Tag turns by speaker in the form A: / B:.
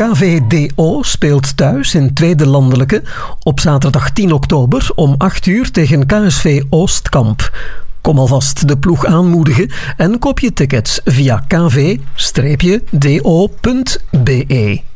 A: KVDO speelt thuis in tweede landelijke op zaterdag 10 oktober om 8 uur tegen KSV Oostkamp. Kom alvast de ploeg aanmoedigen en koop je tickets via kv-do.be.